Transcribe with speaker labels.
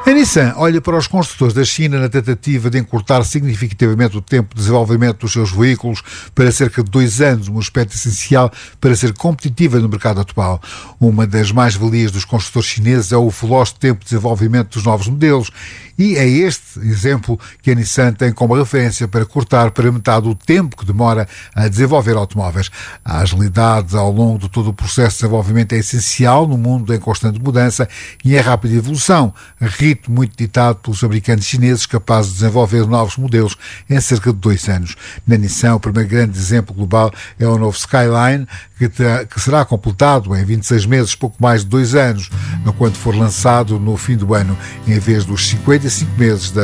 Speaker 1: A Nissan olha para os construtores da China na tentativa de encurtar significativamente o tempo de desenvolvimento dos seus veículos para cerca de 2 anos, um aspecto essencial para ser competitiva no mercado atual. Uma das mais-valias dos construtores chineses é o veloz tempo de desenvolvimento dos novos modelos, e é este exemplo que a Nissan tem como referência para cortar para metade o tempo que demora a desenvolver automóveis. A agilidade ao longo de todo o processo de desenvolvimento é essencial no mundo em constante mudança e em rápida evolução, ritmo muito ditado pelos fabricantes chineses capazes de desenvolver novos modelos em cerca de 2 anos. Na Nissan, o primeiro grande exemplo global é o novo Skyline, que será completado em 26 meses, pouco mais de 2 anos, quando for lançado no fim do ano, em vez dos 55 meses da